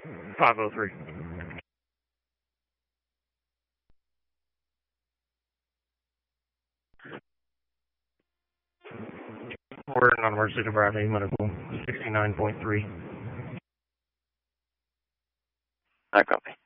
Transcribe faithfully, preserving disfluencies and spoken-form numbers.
five oh three. We're on emergency to Bradley, medical sixty-nine point three. I copy.